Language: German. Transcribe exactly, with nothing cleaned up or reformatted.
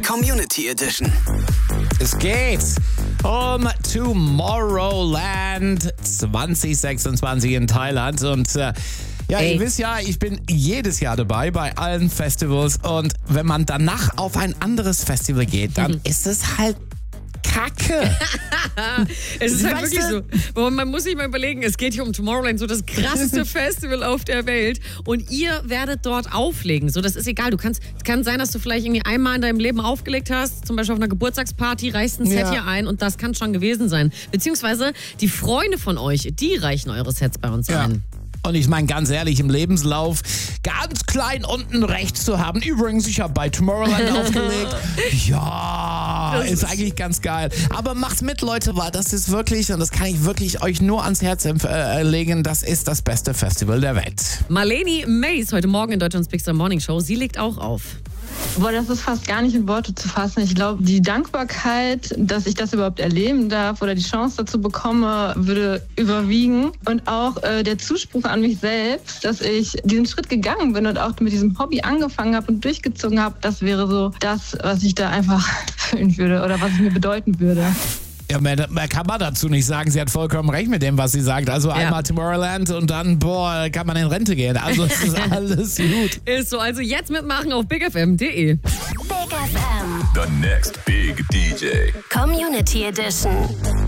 Community Edition. Es geht um Tomorrowland zwanzig sechsundzwanzig in Thailand und äh, ja, Ey. ihr wisst ja, ich bin jedes Jahr dabei bei allen Festivals und wenn man danach auf ein anderes Festival geht, dann Mhm. ist es halt Kacke. Es ist halt Weißt wirklich du? so. Man muss sich mal überlegen, es geht hier um Tomorrowland, so das krasseste Festival auf der Welt. Und ihr werdet dort auflegen. So, das ist egal. Du kannst, es kann sein, dass du vielleicht irgendwie einmal in deinem Leben aufgelegt hast, zum Beispiel auf einer Geburtstagsparty, reichst ein Set Ja. hier ein und das kann schon gewesen sein. Beziehungsweise die Freunde von euch, die reichen eure Sets bei uns Ja. ein. Und ich meine ganz ehrlich, im Lebenslauf ganz klein unten rechts zu haben. Übrigens, ich habe bei Tomorrowland aufgelegt. Ja, Das ist ist- eigentlich ganz geil. Aber macht's mit, Leute, weil das ist wirklich, und das kann ich wirklich euch nur ans Herz empf- äh, legen, das ist das beste Festival der Welt. Marleni Mays heute Morgen in Deutschlands Big Star Morning Show. Sie legt auch auf. Boah, das ist fast gar nicht in Worte zu fassen. Ich glaube, die Dankbarkeit, dass ich das überhaupt erleben darf oder die Chance dazu bekomme, würde überwiegen. Und auch äh, der Zuspruch an mich selbst, dass ich diesen Schritt gegangen bin und auch mit diesem Hobby angefangen habe und durchgezogen habe, das wäre so das, was ich da einfach fühlen würde oder was es mir bedeuten würde. Ja, mehr, mehr kann man dazu nicht sagen. Sie hat vollkommen recht mit dem, was sie sagt. Also einmal Tomorrowland und dann, boah, kann man in Rente gehen. Also es ist alles gut. Ist so, also jetzt mitmachen auf big f m punkt d e. Big F M. The next big D J. Community Edition.